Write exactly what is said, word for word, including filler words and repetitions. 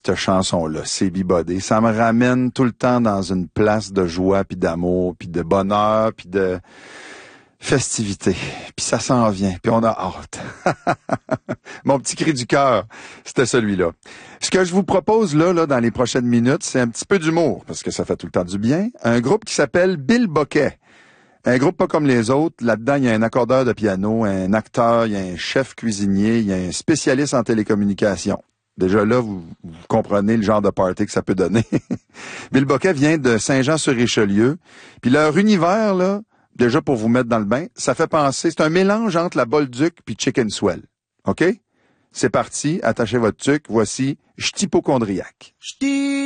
cette chanson-là, C'est Bibodé. Ça me ramène tout le temps dans une place de joie, puis d'amour, puis de bonheur, puis de festivité. Puis ça s'en vient, puis on a hâte. Mon petit cri du cœur, c'était celui-là. Ce que je vous propose là, là, dans les prochaines minutes, c'est un petit peu d'humour, parce que ça fait tout le temps du bien. Un groupe qui s'appelle Bill Bocquet. Un groupe pas comme les autres. Là-dedans, il y a un accordeur de piano, un acteur, il y a un chef cuisinier, il y a un spécialiste en télécommunications. Déjà là, vous, vous comprenez le genre de party que ça peut donner. Bill Bocquet vient de Saint-Jean-sur-Richelieu. Puis leur univers, là, déjà pour vous mettre dans le bain, ça fait penser, c'est un mélange entre la Bolduc puis Chicken Swell. OK? C'est parti, attachez votre tuque, voici J't'hypochondriaque.